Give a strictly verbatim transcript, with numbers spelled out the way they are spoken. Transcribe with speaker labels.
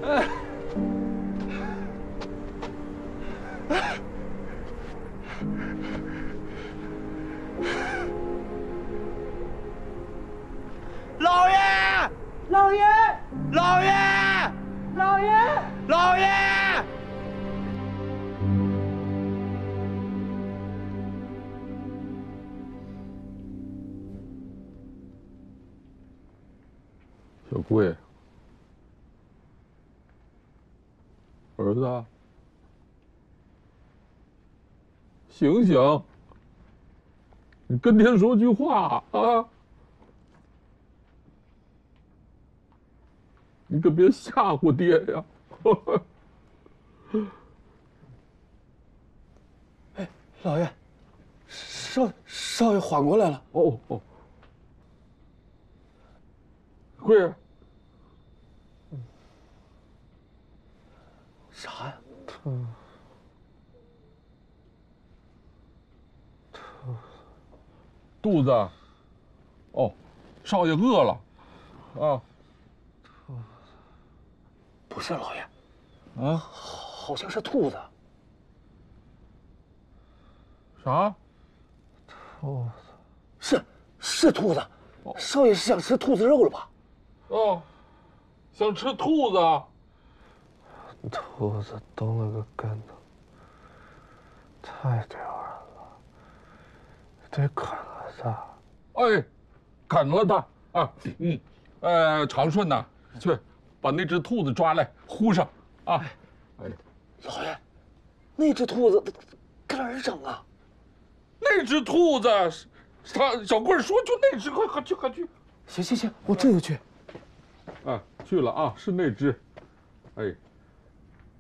Speaker 1: 老爷，老爷，老爷，老爷，老爷！
Speaker 2: 小贵，儿子，醒醒！你跟爹说句话啊！你可别吓唬爹呀！
Speaker 1: 哎，老爷，少少爷缓过来了。
Speaker 2: 哦哦，贵儿。
Speaker 1: 啥呀？
Speaker 2: 嗯，肚子，哦，少爷饿了，啊，
Speaker 1: 不是老爷，
Speaker 2: 啊，
Speaker 1: 好像是兔子。
Speaker 2: 啥？
Speaker 1: 兔子？是是兔子。少爷是想吃兔子肉了吧？
Speaker 2: 哦，想吃兔子。
Speaker 3: 兔子蹬了个跟头，太丢人了，得砍了他。
Speaker 2: 哎，砍了他啊！嗯，呃，长顺呐，去把那只兔子抓来呼上啊！哎，
Speaker 1: 老爷，那只兔子搁哪儿整啊？
Speaker 2: 那只兔子，他小贵说就那只，快快去快去！
Speaker 1: 行行行，我这就去。
Speaker 2: 啊，去了啊，是那只，哎。